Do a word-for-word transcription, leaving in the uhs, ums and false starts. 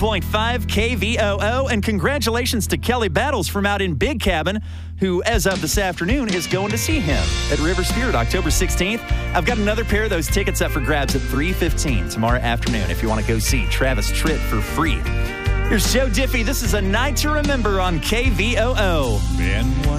point five K V O O, and congratulations to Kelly Battles from out in Big Cabin, who, as of this afternoon, is going to see him at River Spirit October sixteenth. I've got another pair of those tickets up for grabs at three fifteen tomorrow afternoon if you want to go see Travis Tritt for free. Here's Joe Diffie. This is A Night to Remember on K V O O. Been one